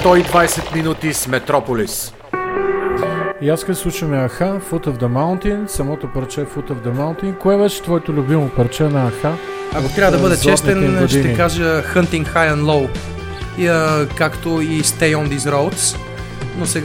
120 минути с Метрополис. И аз като слушаме Аха, Foot of the Mountain, самото парче Foot of the Mountain. Кое беше твоето любимо парче на Аха? Ако трябва да бъда честен, ще кажа Hunting High and Low, както и Stay on These Roads. Но сега